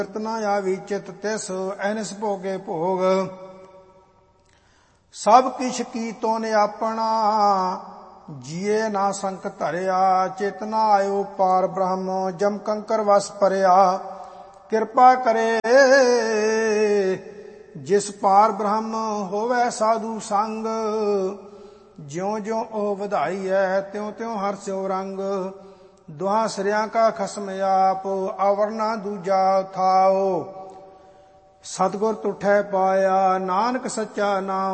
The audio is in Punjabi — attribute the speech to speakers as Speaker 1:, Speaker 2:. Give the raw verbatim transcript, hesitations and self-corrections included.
Speaker 1: ਨਾ ਆਵੀ ਚਿਤ ਤਿਸ ਐਨਿਸ ਭੋਗੇ ਭੋਗ। ਸਭ ਕਿਛ ਕੀਤੋ ਨੇ ਆਪਣਾ ਜੀਏ ਨਾ ਸੰਕ ਧਰਿਆ। ਚੇਤਨਾ ਆਇਓ ਪਾਰ ਬ੍ਰਹਮ ਜਮ ਕੰਕਰ ਵਸ ਪਰਿਆ। ਕਿਰਪਾ ਕਰੇ ਜਿਸ ਪਾਰ ਬ੍ਰਹਮ ਹੋਵੇ ਸਾਧੂ ਸੰਗ। ਜਿਉ ਜਿਉ ਉਹ ਵਧਾਈ ਹੈ ਤਿਉ ਤਿਉ ਹਰਸਿਓ ਰੰਗ। ਦੁਹਾਂ ਸਿਰਿਆਂ ਕਾ ਖਸਮ ਆਪ ਆਵਰਨਾ ਦੂਜਾ ਥਾਓ। ਸਤਿਗੁਰ ਤੁਠੈ ਪਾਇਆ ਨਾਨਕ ਸੱਚਾ ਨਾਮ।